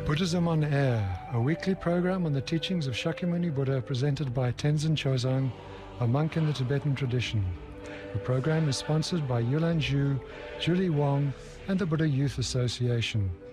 Buddhism on Air, a weekly program on the teachings of Shakyamuni Buddha presented by Tenzin Chozang, a monk in the Tibetan tradition. The program is sponsored by Yulan Zhu, Julie Wong, and the Buddha Youth Association.